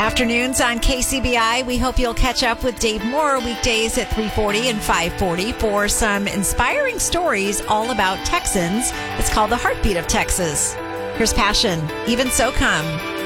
Afternoons on KCBI. We hope you'll catch up with Dave Moore weekdays at 3:40 and 5:40 for some inspiring stories all about Texans. It's called The Heartbeat of Texas. Here's Passion, Even So Come.